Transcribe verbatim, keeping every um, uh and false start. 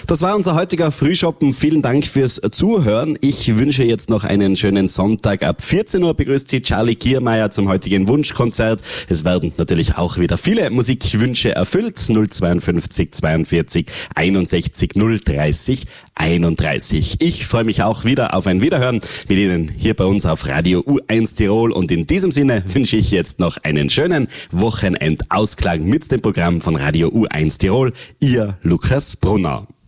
Das war unser heutiger Frühschoppen. Vielen Dank fürs Zuhören. Ich wünsche jetzt noch einen schönen Sonntag. Ab vierzehn Uhr begrüßt Sie Charlie Kiermeier zum heutigen Wunschkonzert. Es werden natürlich auch wieder viele Musikwünsche erfüllt. null zweiundfünfzig zweiundvierzig einundsechzig null dreißig einunddreißig. Ich freue mich auch wieder auf ein Wiederhören mit Ihnen hier bei uns auf Radio U eins Tirol. Und in diesem Sinne wünsche ich jetzt noch einen schönen Wochenendausklang mit dem Programm von Radio U eins Tirol. Ihr Lukas Brunner.